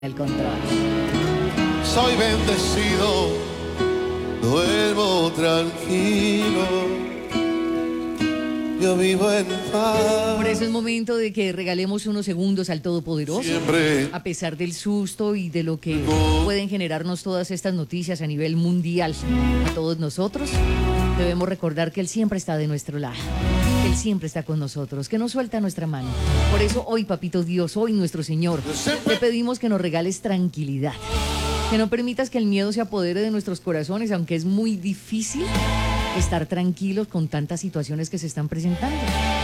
El control. Soy bendecido, duermo tranquilo, yo vivo en paz. Por eso es momento de que regalemos unos segundos al Todopoderoso. Siempre. A pesar del susto y de lo que pueden generarnos todas estas noticias a nivel mundial, a todos nosotros debemos recordar que Él siempre está de nuestro lado. Él siempre está con nosotros, que no suelta nuestra mano. Por eso hoy, Papito Dios, hoy nuestro Señor, te pedimos que nos regales tranquilidad, que no permitas que el miedo se apodere de nuestros corazones, aunque es muy difícil estar tranquilos con tantas situaciones que se están presentando.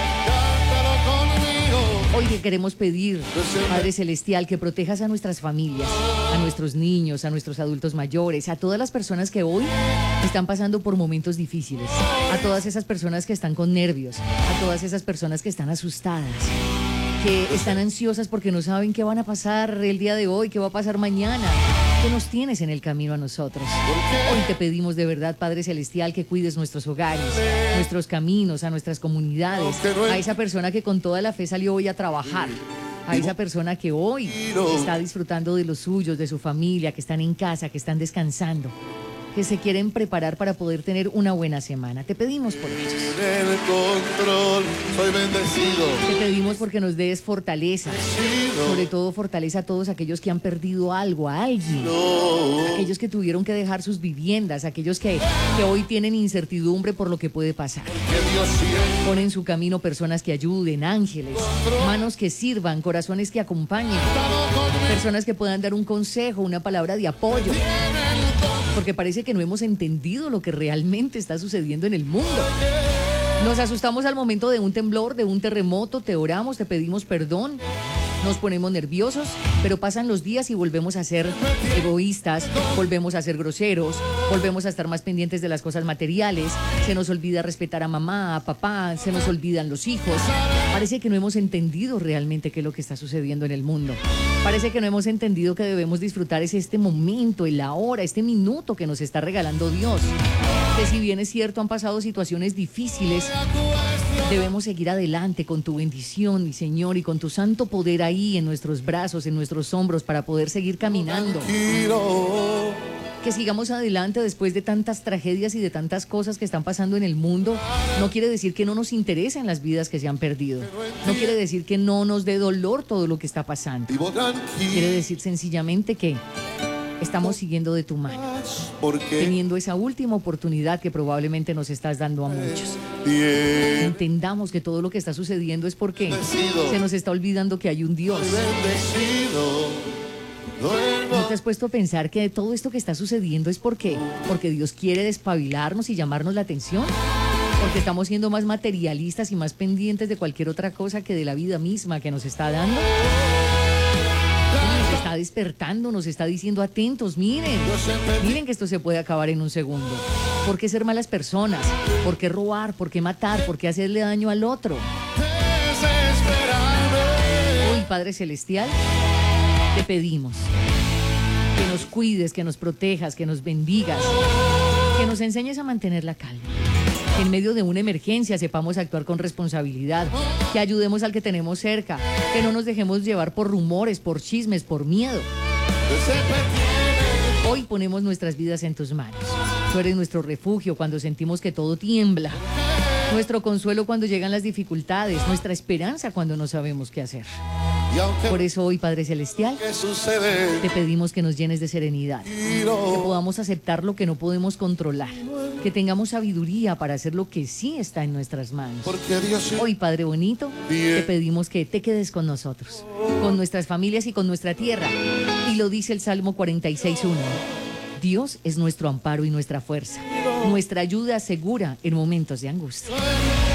Hoy te queremos pedir, Padre Celestial, que protejas a nuestras familias, a nuestros niños, a nuestros adultos mayores, a todas las personas que hoy están pasando por momentos difíciles, a todas esas personas que están con nervios, a todas esas personas que están asustadas, que están ansiosas porque no saben qué van a pasar el día de hoy, qué va a pasar mañana. ¿Qué nos tienes en el camino a nosotros? Hoy te pedimos de verdad, Padre Celestial, que cuides nuestros hogares, nuestros caminos, a nuestras comunidades, a esa persona que con toda la fe salió hoy a trabajar, a esa persona que hoy está disfrutando de los suyos, de su familia, que están en casa, que están descansando, que se quieren preparar para poder tener una buena semana. Te pedimos por ellos. En el control, soy bendecido. Te pedimos porque nos des fortaleza, sobre todo fortaleza a todos aquellos que han perdido algo, a alguien, aquellos que tuvieron que dejar sus viviendas, aquellos que hoy tienen incertidumbre por lo que puede pasar. Que Dios siempre Pon en su camino personas que ayuden, ángeles, manos que sirvan, corazones que acompañen, personas que puedan dar un consejo, una palabra de apoyo, porque parece que no hemos entendido lo que realmente está sucediendo en el mundo. Nos asustamos al momento de un temblor, de un terremoto, te oramos, te pedimos perdón, nos ponemos nerviosos, pero pasan los días y volvemos a ser egoístas, volvemos a ser groseros, volvemos a estar más pendientes de las cosas materiales, se nos olvida respetar a mamá, a papá, se nos olvidan los hijos. Parece que no hemos entendido realmente qué es lo que está sucediendo en el mundo. Parece que no hemos entendido que debemos disfrutar este momento, el ahora, este minuto que nos está regalando Dios. Que si bien es cierto, han pasado situaciones difíciles, debemos seguir adelante con tu bendición, mi Señor, y con tu santo poder ahí en nuestros brazos, en nuestros hombros, para poder seguir caminando. tranquilo. Que sigamos adelante después de tantas tragedias y de tantas cosas que están pasando en el mundo. No quiere decir que no nos interesen las vidas que se han perdido. No quiere decir que no nos dé dolor todo lo que está pasando. Vivo tranquilo. Quiere decir sencillamente que estamos siguiendo de tu mano, Porque teniendo esa última oportunidad que probablemente nos estás dando a muchos. bien Entendamos que todo lo que está sucediendo es porque bendecido. se nos está olvidando que hay un Dios. Soy bendecido, duermo. ¿No te has puesto a pensar que todo esto que está sucediendo es porque Dios quiere despabilarnos y llamarnos la atención? Porque estamos siendo más materialistas y más pendientes de cualquier otra cosa que de la vida misma que nos está dando. Nos está despertando, nos está diciendo atentos, miren que esto se puede acabar en un segundo. ¿Por qué ser malas personas? ¿Por qué robar? ¿Por qué matar? ¿Por qué hacerle daño al otro? Hoy, Padre Celestial, te pedimos que nos cuides, que nos protejas, que nos bendigas, que nos enseñes a mantener la calma, que en medio de una emergencia sepamos actuar con responsabilidad, que ayudemos al que tenemos cerca, que no nos dejemos llevar por rumores, por chismes, por miedo. Hoy ponemos nuestras vidas en tus manos. Tú eres nuestro refugio cuando sentimos que todo tiembla, nuestro consuelo cuando llegan las dificultades, nuestra esperanza cuando no sabemos qué hacer. Y aunque Por eso hoy, Padre Celestial, que sucede, te pedimos que nos llenes de serenidad, que podamos aceptar lo que no podemos controlar, que tengamos sabiduría para hacer lo que sí está en nuestras manos. porque Dios siempre Hoy, Padre bonito, te pedimos que te quedes con nosotros, con nuestras familias y con nuestra tierra. Y lo dice el Salmo 46:1. Dios es nuestro amparo y nuestra fuerza, nuestra ayuda segura en momentos de angustia.